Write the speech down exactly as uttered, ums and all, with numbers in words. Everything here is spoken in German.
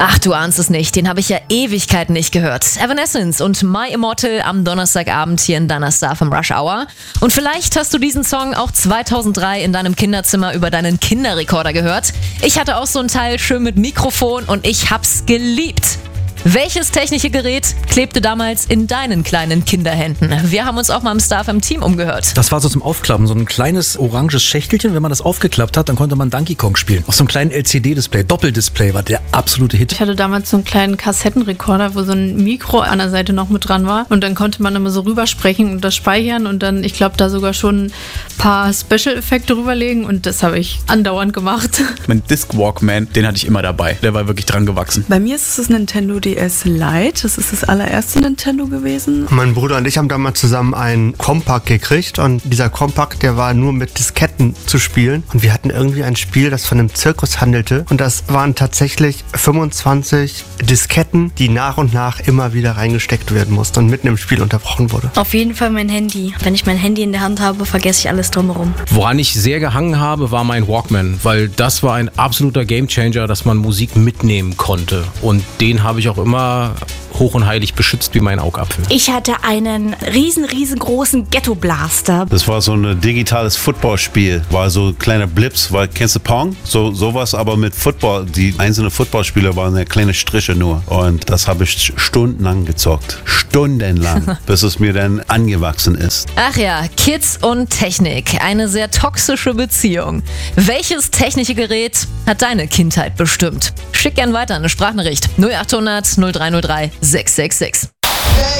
Ach, du ahnst es nicht, den habe ich ja Ewigkeiten nicht gehört. Evanescence und My Immortal am Donnerstagabend hier in deiner Star vom Rush Hour. Und vielleicht hast du diesen Song auch zweitausenddrei in deinem Kinderzimmer über deinen Kinderrekorder gehört. Ich hatte auch so ein Teil schön mit Mikrofon und ich hab's geliebt. Welches technische Gerät klebte damals in deinen kleinen Kinderhänden? Wir haben uns auch mal im Star F M Team umgehört. Das war so zum Aufklappen, so ein kleines oranges Schächtelchen. Wenn man das aufgeklappt hat, dann konnte man Donkey Kong spielen. Auf so einem kleinen L C D-Display, Doppeldisplay war der absolute Hit. Ich hatte damals so einen kleinen Kassettenrekorder, wo so ein Mikro an der Seite noch mit dran war. Und dann konnte man immer so rübersprechen und das speichern und dann, ich glaube, da sogar schon ein paar Special-Effekte rüberlegen und das habe ich andauernd gemacht. Mein Disc Walkman, den hatte ich immer dabei. Der war wirklich dran gewachsen. Bei mir ist es das Nintendo D S Lite. Das ist das allererste Nintendo gewesen. Mein Bruder und ich haben damals zusammen einen Compact gekriegt und dieser Compact, der war nur mit Disketten zu spielen und wir hatten irgendwie ein Spiel, das von einem Zirkus handelte und das waren tatsächlich fünfundzwanzig Disketten, die nach und nach immer wieder reingesteckt werden mussten und mitten im Spiel unterbrochen wurde. Auf jeden Fall mein Handy. Wenn ich mein Handy in der Hand habe, vergesse ich alles drumherum. Woran ich sehr gehangen habe, war mein Walkman, weil das war ein absoluter Gamechanger, dass man Musik mitnehmen konnte und den habe ich auch immer hoch und heilig beschützt wie mein Augapfel. Ich hatte einen riesen, riesengroßen Ghetto-Blaster. Das war so ein digitales Footballspiel. War so kleine Blips, weil, kennst du Pong? So, sowas, aber mit Football. Die einzelnen Footballspieler waren ja kleine Striche nur. Und das habe ich stundenlang gezockt. Stundenlang, bis es mir dann angewachsen ist. Ach ja, Kids und Technik. Eine sehr toxische Beziehung. Welches technische Gerät hat deine Kindheit bestimmt? Schick gern weiter eine Sprachnachricht. null acht hundert null drei null drei sechs sechs sechs.